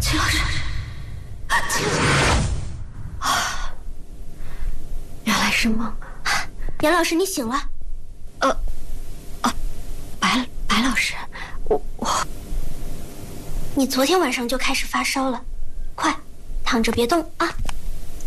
秦老师，秦啊，原来是梦。严老师，你醒了。白老师，我，你昨天晚上就开始发烧了，快躺着别动啊。